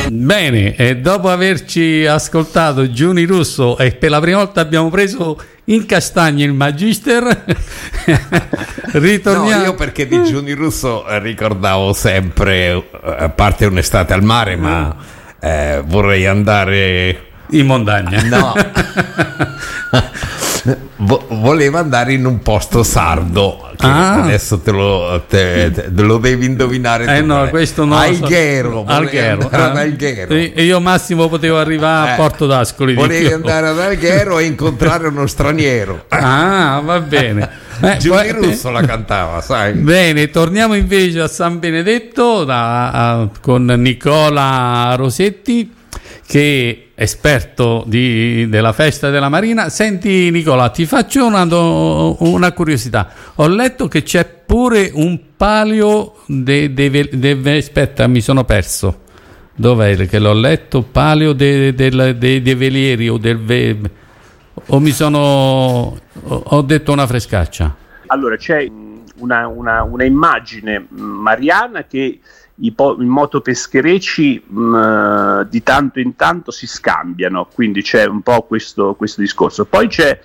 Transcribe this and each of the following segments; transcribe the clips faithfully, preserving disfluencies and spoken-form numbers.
Bene, e dopo averci ascoltato Giuni Russo e per la prima volta abbiamo preso in castagna il Magister, ritorniamo. No, io perché di Giuni Russo ricordavo sempre, a parte un'estate al mare, ma eh, vorrei andare in montagna. No. Vo- voleva andare in un posto sardo che Ah. adesso te lo, te, te lo devi indovinare Eh tu, no, eh. questo non lo so. Alghero, volevi Alghero. andare ad Ah. Alghero. E e io Massimo potevo arrivare Eh, a Porto d'Ascoli. volevi dico. andare ad Alghero e incontrare uno straniero. Ah, va bene. Eh, Giuni poi- Russo la cantava, sai. Bene, torniamo invece a San Benedetto da- a- con Nicola Rosetti, che è esperto di- della festa della Marina. Senti Nicola, ti faccio una, do- una curiosità. Ho letto che c'è pure un palio dei de, de, de- aspetta, mi sono perso. Dov'è che l'ho letto? Palio dei de, de, de, de velieri o del ve- o mi sono ho, ho detto una frescaccia. Allora, c'è una, una, una immagine mariana che i, po- i motopescherecci mh, di tanto in tanto si scambiano, quindi c'è un po' questo, questo discorso. Poi c'è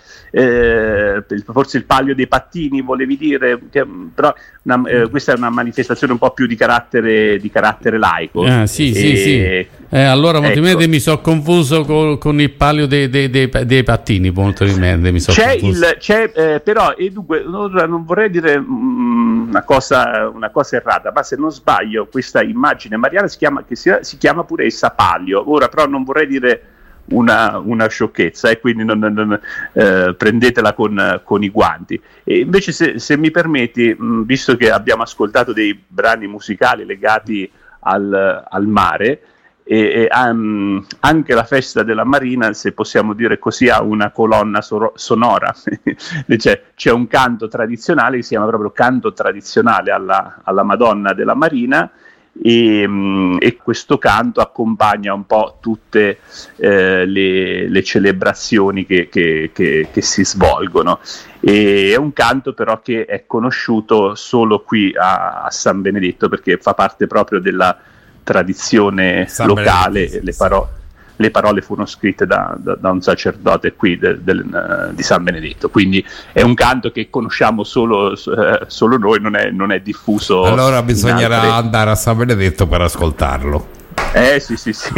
eh, forse il palio dei pattini, volevi dire, che, però una, eh, questa è una manifestazione un po' più di carattere, di carattere laico. Ah, sì, sì, E- sì. Eh, allora, ecco. molto mi sono confuso col- con il palio dei, dei, dei, dei pattini. Molto mi sono C'è, confuso. il, c'è eh, però, e dunque, non, non vorrei dire mm, una, cosa, una cosa errata, ma se non sbaglio, questa immagine mariana si chiama, che si, si chiama pure essa palio. Ora, però, non vorrei dire una, una sciocchezza, e eh, quindi non, non, non, eh, prendetela con, con i guanti. E invece, se, se mi permetti, mh, visto che abbiamo ascoltato dei brani musicali legati al, al mare, e, e um, anche la festa della Marina, se possiamo dire così, ha una colonna soro- sonora. c'è, c'è un canto tradizionale che si chiama proprio canto tradizionale alla, alla Madonna della Marina, e, um, e questo canto accompagna un po' tutte eh, le, le celebrazioni che, che, che, che si svolgono. E è un canto però che è conosciuto solo qui a, a San Benedetto, perché fa parte proprio della tradizione San locale. Benedetto, le, sì. paro- le parole furono scritte da, da, da un sacerdote qui del- del, uh, di San Benedetto, quindi è un canto che conosciamo solo, eh, solo noi, non è, non è diffuso. Allora in bisognerà altre- andare a San Benedetto per ascoltarlo. eh sì sì sì.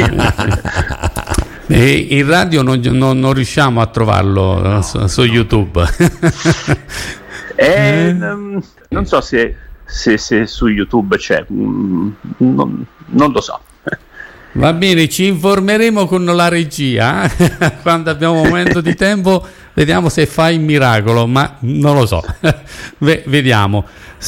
E in radio non, non- non riusciamo a trovarlo eh, su, su YouTube. Eh, n- non so se, se, se su YouTube c'è, mm, non, non lo so. Va bene, ci informeremo con la regia eh? Quando abbiamo un momento di tempo, vediamo se fa il miracolo, ma non lo so. Ve- vediamo.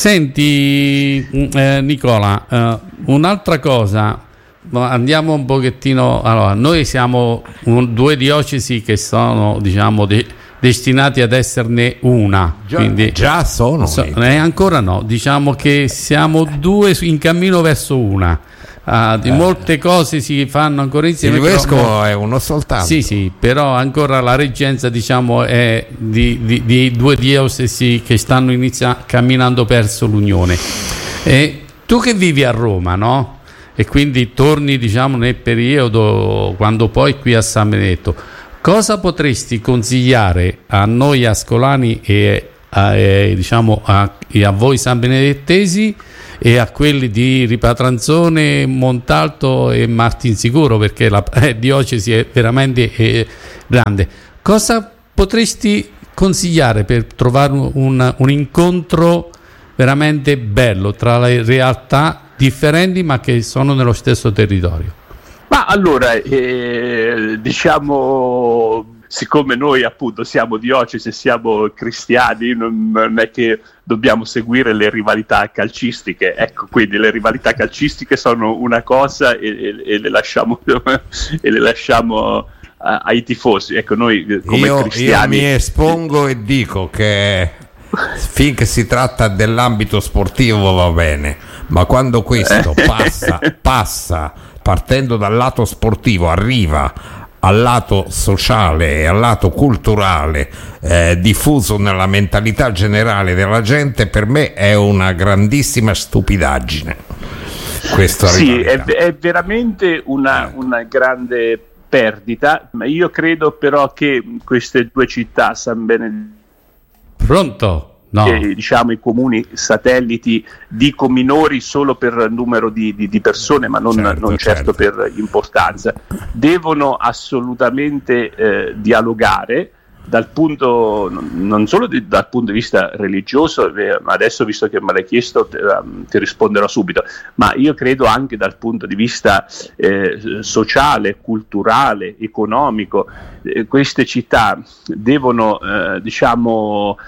Senti eh, Nicola, eh, un'altra cosa, ma andiamo un pochettino. Allora, noi siamo un- due diocesi che sono, diciamo, de- destinati ad esserne una. Già, quindi, già sono. so- eh, ancora no, diciamo che siamo due su- in cammino verso una. Ah, di molte cose si fanno ancora insieme. Il però vescovo no- è uno soltanto. Sì, sì, però ancora la reggenza, diciamo, è di, di- di due diocesi che stanno inizia- camminando verso l'unione. E tu che vivi a Roma, no? E quindi torni, diciamo, nel periodo quando poi qui a San Benedetto, cosa potresti consigliare a noi ascolani e a, e, diciamo, a, e a voi san benedettesi e a quelli di Ripatranzone, Montalto e Martinsicuro, perché la eh, diocesi è veramente eh, grande. Cosa potresti consigliare per trovare un, un incontro veramente bello tra le realtà differenti ma che sono nello stesso territorio? Ma allora, eh, diciamo, siccome noi appunto siamo diocesi, siamo cristiani, non, non è che dobbiamo seguire le rivalità calcistiche, ecco, quindi le rivalità calcistiche sono una cosa e, e, e le lasciamo, e le lasciamo a, ai tifosi, ecco, noi come io, cristiani... io mi espongo e dico che finché si tratta dell'ambito sportivo va bene, ma quando questo passa, passa partendo dal lato sportivo, arriva al lato sociale e al lato culturale eh, diffuso nella mentalità generale della gente, per me è una grandissima stupidaggine. Questo sì, è, è veramente una, una grande perdita, ma io credo però che queste due città, San Benedetto, pronto? No. E, diciamo i comuni satelliti, dico minori solo per numero di, di, di persone, ma non certo, non certo, certo per importanza, devono assolutamente eh, dialogare dal punto, non solo di, dal punto di vista religioso, eh, adesso visto che me l'hai chiesto te, um, ti risponderò subito, ma io credo anche dal punto di vista eh, sociale, culturale, economico. Eh, queste città devono eh, diciamo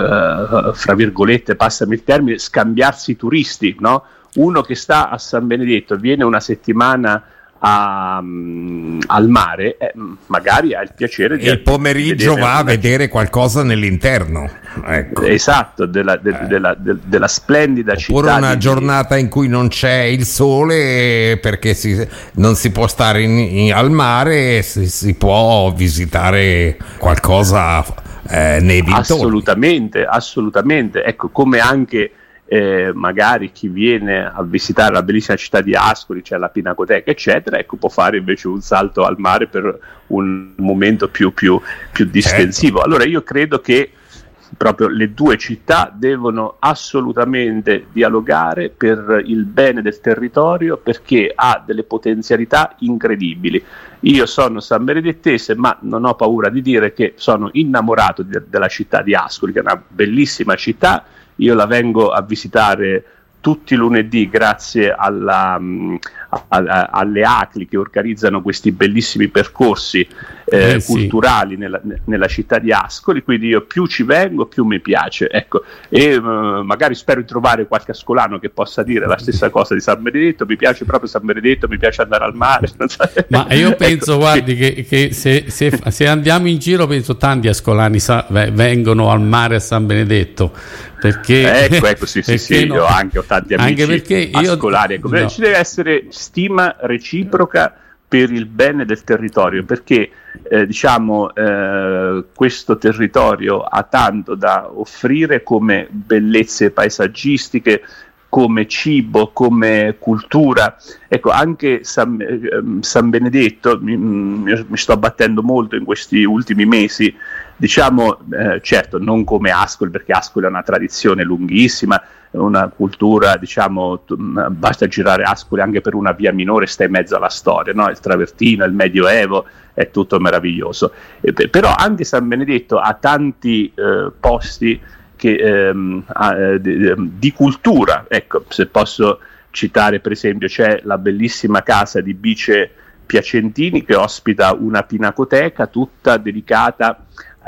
eh, fra virgolette, passami il termine, scambiarsi i turisti, no? Uno che sta a San Benedetto viene una settimana A, um, al mare, eh, magari ha il piacere di e il pomeriggio va a vedere qualcosa nell'interno, ecco. Esatto, della, de, eh. della, de, della splendida oppure città. Oppure una di... giornata in cui non c'è il sole perché si, non si può stare in, in, al mare, si, si può visitare qualcosa eh, nei dintorni. Assolutamente, assolutamente. Ecco, come anche Eh, magari chi viene a visitare la bellissima città di Ascoli, c'è cioè la Pinacoteca eccetera, ecco, può fare invece un salto al mare per un momento più, più, più distensivo. Certo. Allora io credo che proprio le due città devono assolutamente dialogare per il bene del territorio, perché ha delle potenzialità incredibili. Io sono sanbenedettese, ma non ho paura di dire che sono innamorato di, della città di Ascoli, che è una bellissima città. Io la vengo a visitare tutti i lunedì grazie alla, um, a, a, alle A C L I che organizzano questi bellissimi percorsi eh, eh, culturali sì. nella, nella città di Ascoli, quindi io più ci vengo più mi piace, ecco. E uh, magari spero di trovare qualche ascolano che possa dire la stessa cosa di San Benedetto, mi piace proprio San Benedetto, mi piace andare al mare. Ma io penso, ecco, guardi, che, che se, se, se andiamo in giro penso tanti ascolani sa, vengono al mare a San Benedetto, perché ecco, ecco sì, sì, sì, no, io anche ho tanti amici anche perché io, ascolari, ecco, no. Ci deve essere stima reciproca per il bene del territorio, perché eh, diciamo eh, questo territorio ha tanto da offrire come bellezze paesaggistiche, come cibo, come cultura. Ecco, anche San, eh, San Benedetto, mi, mi sto battendo molto in questi ultimi mesi, diciamo, eh, certo non come Ascoli, perché Ascoli ha una tradizione lunghissima, una cultura, diciamo, basta girare Ascoli anche per una via minore, stai in mezzo alla storia, no? Il travertino, il medioevo, è tutto meraviglioso. E, però anche San Benedetto ha tanti eh, posti che, ehm, ha, eh, di, di cultura, ecco, se posso citare per esempio c'è la bellissima casa di Bice Piacentini che ospita una pinacoteca tutta dedicata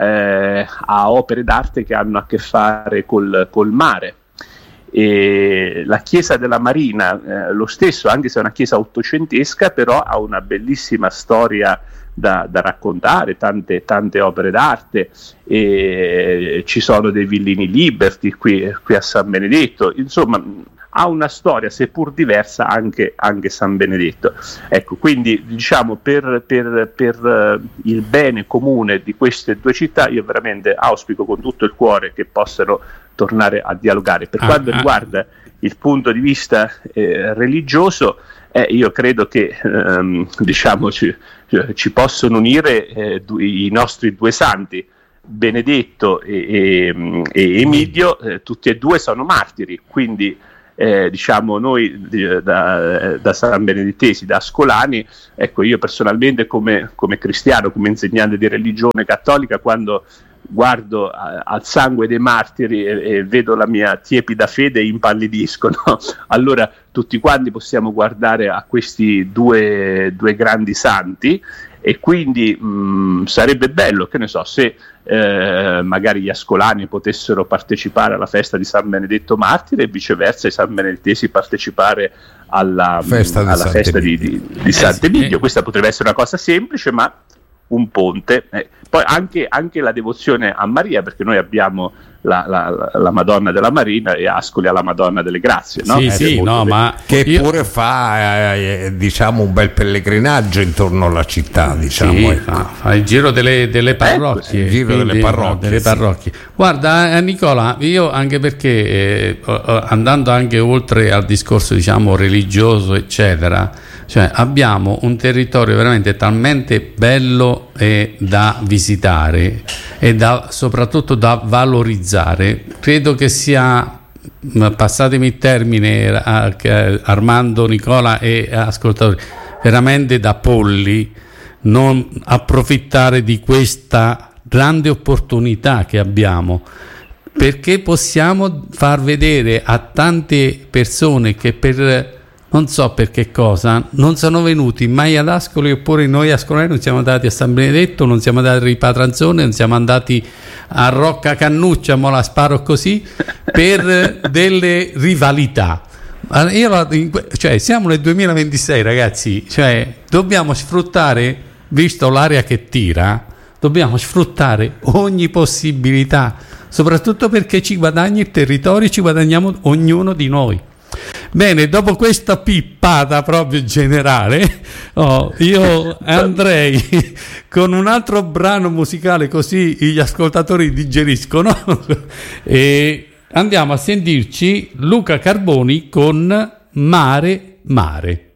eh, a opere d'arte che hanno a che fare col, col mare. E la chiesa della Marina, eh, lo stesso, anche se è una chiesa ottocentesca, però ha una bellissima storia da, da raccontare, tante, tante opere d'arte, e ci sono dei villini Liberty qui, qui a San Benedetto, insomma ha una storia seppur diversa anche, anche San Benedetto. Ecco, quindi diciamo per, per, per uh, il bene comune di queste due città io veramente auspico con tutto il cuore che possano tornare a dialogare. Per ah, quanto ah. riguarda il punto di vista eh, religioso, eh, io credo che ehm, diciamo ci, ci possono unire eh, du- i nostri due santi, Benedetto e, e, e Emilio, eh, tutti e due sono martiri, quindi eh, diciamo noi eh, da, da San Benedettesi, da Ascolani, ecco, io personalmente come, come cristiano, come insegnante di religione cattolica, quando guardo a, al sangue dei martiri e, e vedo la mia tiepida fede e impallidisco, no? Allora tutti quanti possiamo guardare a questi due, due grandi santi, e quindi mh, sarebbe bello, che ne so, se eh, magari gli ascolani potessero partecipare alla festa di San Benedetto Martire e viceversa i San Benedettesi partecipare alla festa, mh, alla festa di, di, di Sant'Emilio. Questa potrebbe essere una cosa semplice, ma un ponte. Eh, poi anche, anche la devozione a Maria, perché noi abbiamo la, la, la Madonna della Marina e Ascoli alla Madonna delle Grazie, no? Sì, Eh, sì, no, ma che io- pure fa eh, diciamo un bel pellegrinaggio intorno alla città, diciamo, sì, ecco. fa, fa il giro delle, delle parrocchie, il giro quindi, delle parrocchie, no, delle sì. parrocchie. Guarda, eh, Nicola, io anche perché eh, eh, andando anche oltre al discorso, diciamo, religioso, eccetera, cioè abbiamo un territorio veramente talmente bello e da visitare e da, soprattutto da valorizzare. Credo che sia, passatemi il termine, Armando, Nicola e ascoltatori, veramente da polli non approfittare di questa grande opportunità che abbiamo, perché possiamo far vedere a tante persone che per non so per che cosa non sono venuti mai ad Ascoli, oppure noi ascolari non siamo andati a San Benedetto, non siamo andati a Ripatranzone, non siamo andati a Rocca Cannuccia, mo la sparo così, per delle rivalità. Io la, cioè, siamo nel duemilaventisei, ragazzi, cioè dobbiamo sfruttare, visto l'aria che tira, dobbiamo sfruttare ogni possibilità, soprattutto perché ci guadagna il territorio, ci guadagniamo ognuno di noi. Bene, dopo questa pippata proprio generale, oh, io andrei con un altro brano musicale, così gli ascoltatori digeriscono, e andiamo a sentirci Luca Carboni con Mare Mare.